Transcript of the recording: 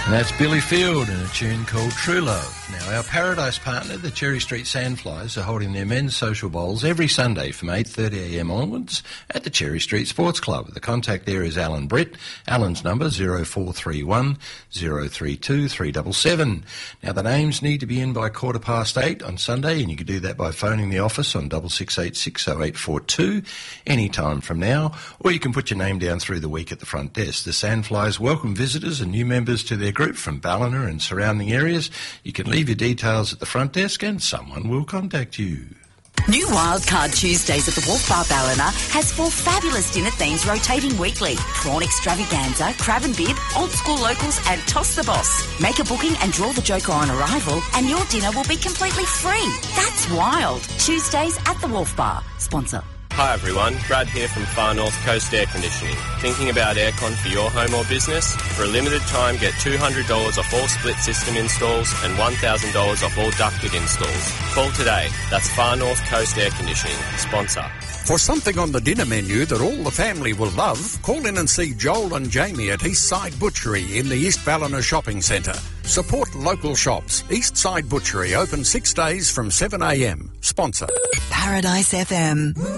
And that's Billy Field and a tune called True Love. Now, our Paradise partner, the Cherry Street Sandflies, are holding their men's social bowls every Sunday from 8:30am onwards at the Cherry Street Sports Club. The contact there is Alan Britt. Alan's number 0431 032 377. Now, the names need to be in by 8:15 on Sunday, and you can do that by phoning the office on 66860842 any time from now, or you can put your name down through the week at the front desk. The Sandflies welcome visitors and new members to their group from Ballina and surrounding areas. You can leave your details at the front desk and someone will contact you. New Wildcard Tuesdays at the Wolf Bar Ballina has 4 fabulous dinner themes rotating weekly. Prawn extravaganza, crab and bib, old school locals and toss the boss. Make a booking and draw the joker on arrival and your dinner will be completely free. That's wild. Tuesdays at the Wolf Bar. Sponsor. Hi everyone, Brad here from Far North Coast Air Conditioning. Thinking about aircon for your home or business? For a limited time, get $200 off all split system installs and $1,000 off all ducted installs. Call today. That's Far North Coast Air Conditioning. Sponsor. For something on the dinner menu that all the family will love, call in and see Joel and Jamie at Eastside Butchery in the East Ballina Shopping Centre. Support local shops. Eastside Butchery open 6 days from 7am. Sponsor. Paradise FM.